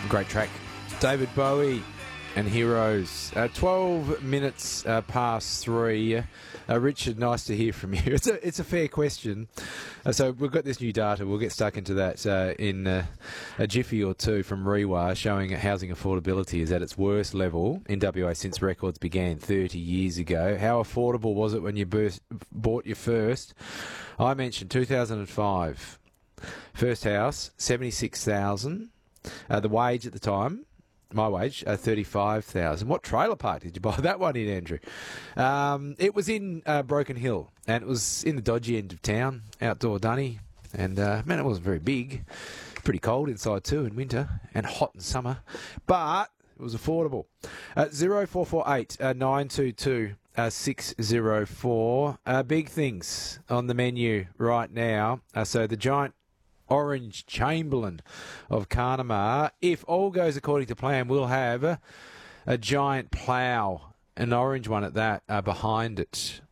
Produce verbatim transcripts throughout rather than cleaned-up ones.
Great track. David Bowie and Heroes. Uh, twelve minutes uh, past three. Uh, Richard, nice to hear from you. It's a it's a fair question. Uh, so we've got this new data. We'll get stuck into that uh, in uh, a jiffy or two from REWA, showing housing affordability is at its worst level in W A since records began thirty years ago. How affordable was it when you burst, bought your first? I mentioned two thousand five. First house, seventy-six thousand dollars. Uh, the wage at the time, my wage, uh, thirty-five thousand dollars. What trailer park did you buy that one in, Andrew? Um, it was in uh, Broken Hill, and it was in the dodgy end of town, outdoor dunny. And, uh, man, it wasn't very big. Pretty cold inside too in winter, and hot in summer. But it was affordable. Uh, zero four four eight nine two two six zero four. Uh, big things on the menu right now. Uh, so the giant Orange Chamberlain of Carnamah. If all goes according to plan, we'll have a, a giant plough, an orange one at that, uh, behind it.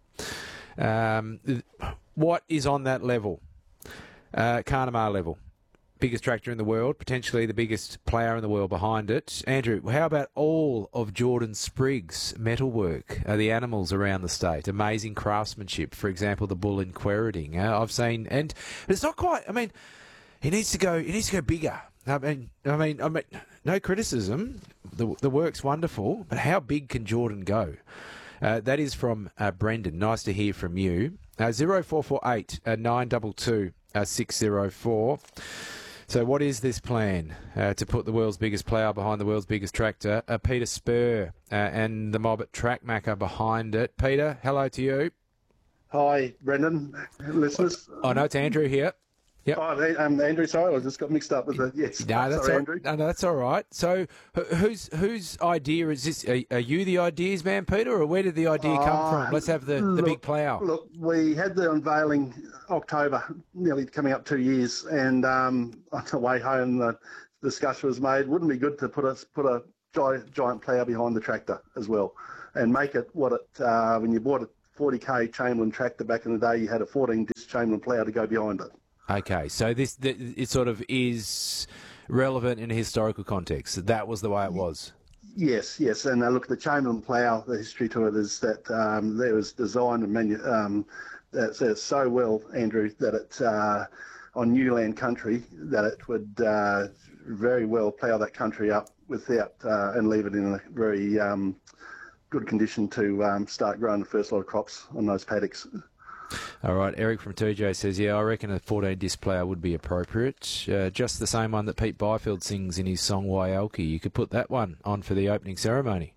Um, what is on that level? Uh, Carnamah level. Biggest tractor in the world, potentially the biggest plough in the world behind it. Andrew, how about all of Jordan Spriggs' metalwork, uh, the animals around the state? Amazing craftsmanship, for example, the bull in Quairading. Uh, I've seen, and but it's not quite, I mean, He needs to go. He needs to go bigger. I mean, I mean, I mean, no criticism. The the work's wonderful, but how big can Jordan go? Uh, that is from uh, Brendan. Nice to hear from you. Uh, zero four four eight nine two two six zero four. So, what is this plan uh, to put the world's biggest plough behind the world's biggest tractor? Uh, Peter Spur uh, and the mob at Trackmacker behind it. Peter, hello to you. Hi, Brendan, listeners. Oh no, it's Andrew here. Yep. Oh, um, Andrew, sorry, I just got mixed up with the yes. No, that's sorry, all, Andrew. no, no, that's all right. So, wh- whose whose idea is this? Are, are you the ideas man, Peter, or where did the idea come Uh, from? Let's have the, the look, big plough. Look, we had the unveiling October, nearly coming up two years, and um, on the way home, the discussion was made. Wouldn't it be good to put a put a giant, giant plough behind the tractor as well, and make it what it uh, when you bought a forty k Chamberlain tractor back in the day, you had a fourteen disc Chamberlain plough to go behind it. Okay, so this the, it sort of is relevant in a historical context. That was the way it was. Yes, yes, and uh, look, the Chamberlain plough, the history to it is that um, it was designed and manu- um, that's uh, so well, Andrew, that it uh, on new land country that it would uh, very well plough that country up without uh, and leave it in a very um, good condition to um, start growing the first lot of crops on those paddocks. All right, Eric from two J says, yeah, I reckon a fourteen disc plough would be appropriate. Uh, just the same one that Pete Byfield sings in his song Waialki. You could put that one on for the opening ceremony.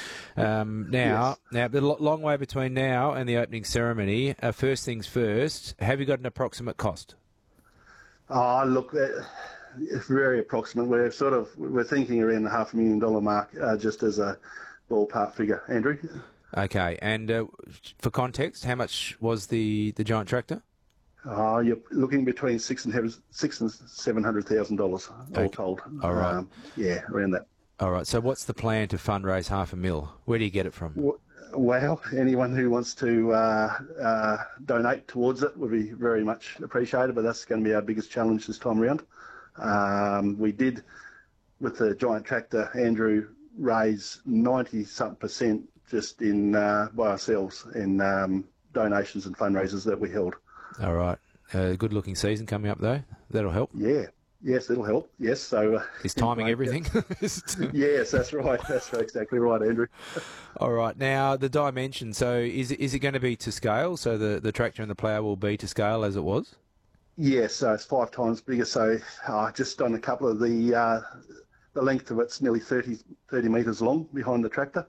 Um, now, yes. now, the long way between now and the opening ceremony. Uh, first things first, have you got an approximate cost? Oh, look, uh, it's very approximate. We're sort of we're thinking around the half a million dollar mark, uh, just as a ballpark figure, Andrew. Okay, and uh, for context, how much was the, the giant tractor? Oh, you're looking between six and six and seven hundred thousand dollars, all okay. told. All right, um, yeah, around that. All right. So, what's the plan to fundraise half a mil? Where do you get it from? Well, anyone who wants to uh, uh, donate towards it would be very much appreciated. But that's going to be our biggest challenge this time around. Um, we did with the giant tractor, Andrew, raise ninety something percent. Just in uh, by ourselves in um, donations and fundraisers that we held. All right. Uh, good looking season coming up though. That'll help. Yeah. Yes, it'll help. Yes. So uh, is timing everything? Yes, that's right. That's exactly right, Andrew. All right. Now the dimension. So is it, is it going to be to scale? So the, the tractor and the plough will be to scale as it was? Yes. So it's five times bigger. So uh, just on a couple of the uh, the length of it's nearly thirty, thirty metres long behind the tractor.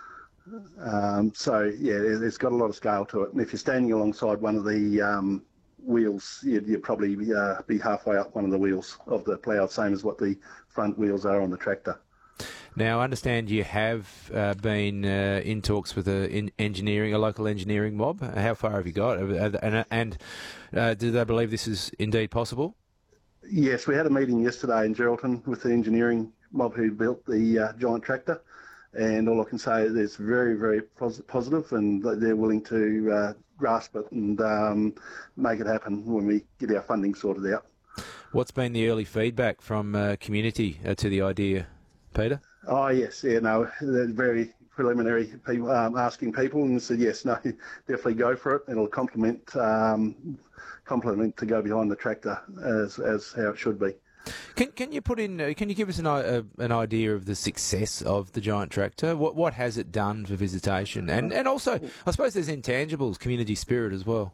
Um, so, yeah, it's got a lot of scale to it. And if you're standing alongside one of the um, wheels, you'd, you'd probably uh, be halfway up one of the wheels of the plough, same as what the front wheels are on the tractor. Now, I understand you have uh, been uh, in talks with a in engineering, a local engineering mob. How far have you got? And, and uh, do they believe this is indeed possible? Yes, we had a meeting yesterday in Geraldton with the engineering mob who built the uh, giant tractor. And all I can say is it's very, very pos- positive, and they're willing to uh, grasp it and um, make it happen when we get our funding sorted out. What's been the early feedback from uh, community uh, to the idea, Peter? Oh yes, yeah, no, they're very preliminary people um, asking people, and said yes, no, definitely go for it. It'll complement um, complement to go behind the tractor as as how it should be. Can can you put in? Uh, can you give us an uh, an idea of the success of the giant tractor? What what has it done for visitation, and and also I suppose there's intangibles, community spirit as well.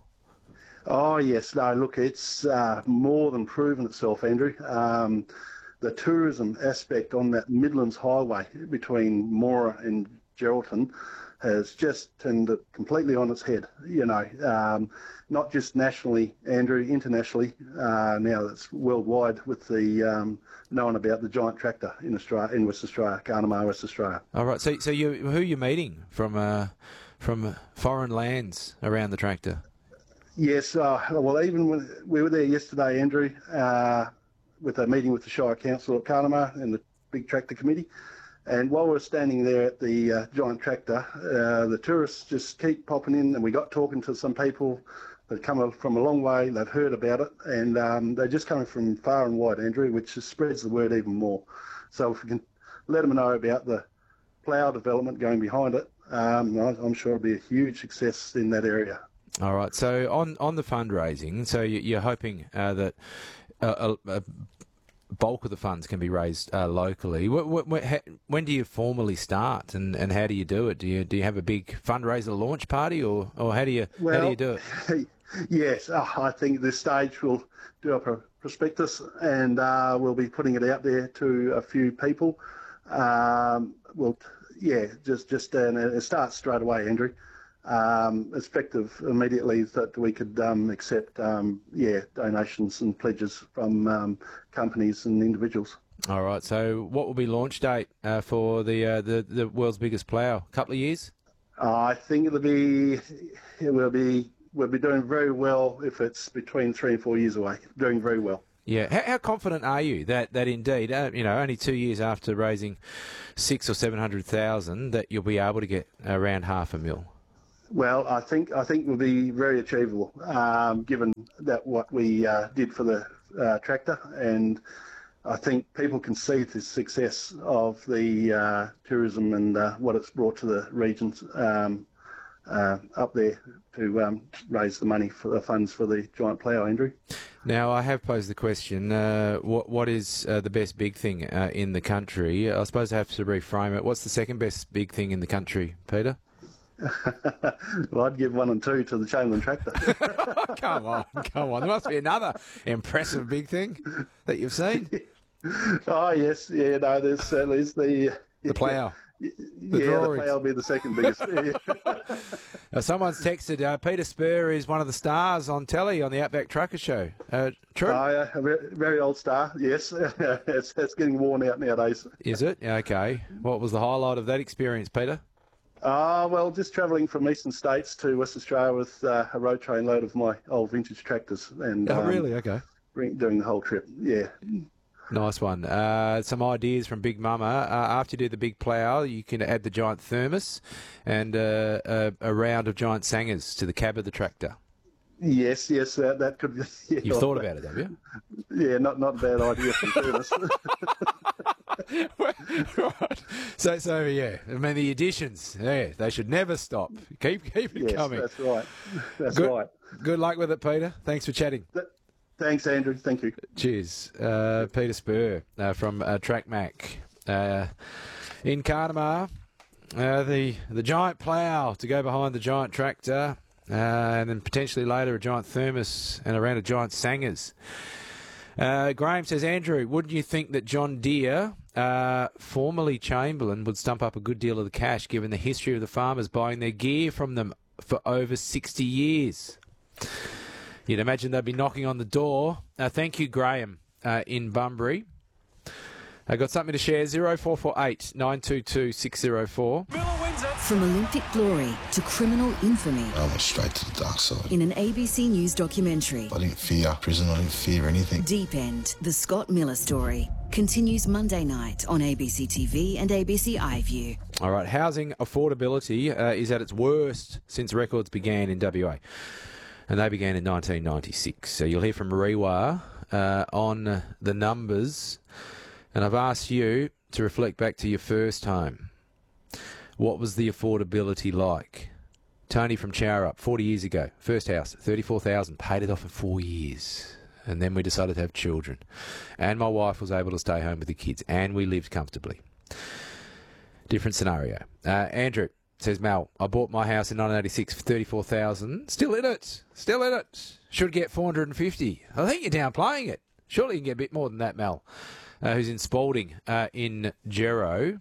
Oh yes, no, look, it's uh, more than proven itself, Andrew. Um, the tourism aspect on that Midlands Highway between Moora and Geraldton has just turned it completely on its head. You know, um, not just nationally, Andrew, internationally. Uh, now it's worldwide with the um, known about the giant tractor in Australia, in West Australia, Carnamah, West Australia. All right. So, so you who are you meeting from uh, from foreign lands around the tractor? Yes. Uh, well, even when we were there yesterday, Andrew, uh, with a meeting with the Shire Council of Carnamah and the Big Tractor Committee. And while we were standing there at the uh, giant tractor, uh, the tourists just keep popping in, and we got talking to some people that come from a long way. They've heard about it, and um, they're just coming from far and wide, Andrew, which just spreads the word even more. So if we can let them know about the plough development going behind it, um, I'm sure it'll be a huge success in that area. All right. So on, on the fundraising, so you're hoping uh, that a, a bulk of the funds can be raised uh, locally. When do you formally start, and, and how do you do it? Do you do you have a big fundraiser launch party, or, or how do you well, how do you do it? Yes, uh, I think at this stage we'll do a prospectus, and uh, we'll be putting it out there to a few people. Um, we'll yeah, just just uh, it starts straight away, Andrew. Um, effective immediately that we could um, accept um, yeah donations and pledges from um, companies and individuals. All right. So what will be launch date uh, for the, uh, the the world's biggest plough? A couple of years? Uh, I think it'll be it will be we'll be doing very well if it's between three and four years away. Doing very well. Yeah. How, how confident are you that that indeed, uh, you know, only two years after raising six or seven hundred thousand, that you'll be able to get around half a mil? Well, I think I think will be very achievable, um, given that what we uh, did for the uh, tractor, and I think people can see the success of the uh, tourism and uh, what it's brought to the regions um, uh, up there to um, raise the money for the funds for the giant plough, Andrew. Now, I have posed the question, uh, what what is uh, the best big thing uh, in the country? I suppose I have to reframe it. What's the second best big thing in the country, Peter? Well, I'd give one and two to the Chamberlain tractor. Come on, come on. There must be another impressive big thing that you've seen. Oh, yes. Yeah, no, there's certainly is the... The plough. Yeah, the the plough will be the second biggest. uh, someone's texted, uh, Peter Spur is one of the stars on telly on the Outback Trucker Show. Uh, true? Oh, yeah, a very, very old star, yes. it's, it's getting worn out nowadays. Is it? Okay. What was the highlight of that experience, Peter? Ah, uh, well, just travelling from eastern states to West Australia with uh, a road train load of my old vintage tractors. And oh, um, really? Okay. Doing the whole trip, yeah. Nice one. Uh, some ideas from Big Mama. Uh, after you do the big plough, you can add the giant thermos and uh, a, a round of giant sangers to the cab of the tractor. Yes, yes, that, that could be. Yeah, You've thought about it, have you? Yeah, not not a bad idea for thermos. Right. So, so yeah. I mean, the additions, yeah, they should never stop. Keep, keep it yes, coming. That's right. That's good, right. Good luck with it, Peter. Thanks for chatting. Th- Thanks, Andrew. Thank you. Cheers. Uh, Peter Spur uh, from uh, TrackMac uh, in Carnamah. Uh, the the giant plough to go behind the giant tractor, uh, and then potentially later a giant thermos and around a giant sangers. Uh, Graham says, Andrew, wouldn't you think that John Deere, uh, formerly Chamberlain, would stump up a good deal of the cash given the history of the farmers buying their gear from them for over sixty years? You'd imagine they'd be knocking on the door. Uh, thank you, Graham, uh, in Bunbury. I got something to share. zero four four eight nine two two six zero four. From Olympic glory to criminal infamy. I went straight to the dark side. In an A B C News documentary. I didn't fear prison. I didn't fear anything. Deep End, the Scott Miller story, continues Monday night on A B C T V and A B C iView. All right, housing affordability uh, is at its worst since records began in W A. And they began in nineteen ninety-six. So you'll hear from Rewa uh, on the numbers, and I've asked you to reflect back to your first home. What was the affordability like? Tony from Chowrup, forty years ago, first house, thirty-four thousand dollars, paid it off in four years. And then we decided to have children. And my wife was able to stay home with the kids, and we lived comfortably. Different scenario. Uh, Andrew says, Mal, I bought my house in nineteen eighty-six for thirty-four thousand dollars. Still in it. Still in it. Should get four hundred fifty dollars. I think you're downplaying it. Surely you can get a bit more than that, Mal. Uh, who's in Spalding uh, in Gero.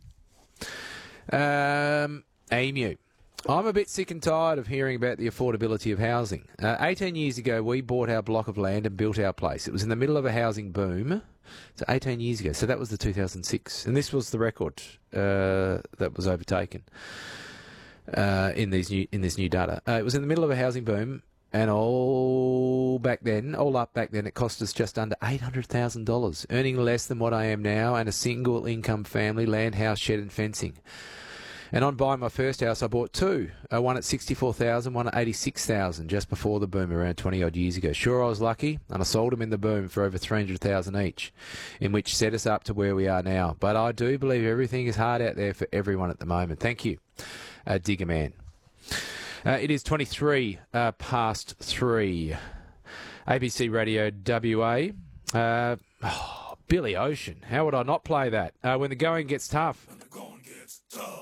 Um, Emu. I'm a bit sick and tired of hearing about the affordability of housing. Uh, eighteen years ago, we bought our block of land and built our place. It was in the middle of a housing boom. So eighteen years ago. So that was the two thousand six. And this was the record uh, that was overtaken uh, in these new in this new data. Uh, it was in the middle of a housing boom. And all back then, all up back then, it cost us just under eight hundred thousand dollars, earning less than what I am now, and a single income family, land, house, shed and fencing. And on buying my first house, I bought two, uh, one at sixty-four thousand dollars, one at eighty-six thousand dollars, just before the boom around twenty-odd years ago. Sure, I was lucky, and I sold them in the boom for over three hundred thousand dollars each, in which set us up to where we are now. But I do believe everything is hard out there for everyone at the moment. Thank you, uh, Digger Man. Uh, it is twenty-three uh, past three. A B C Radio W A. Uh, oh, Billy Ocean. How would I not play that? Uh, when the going gets tough. When the going gets tough.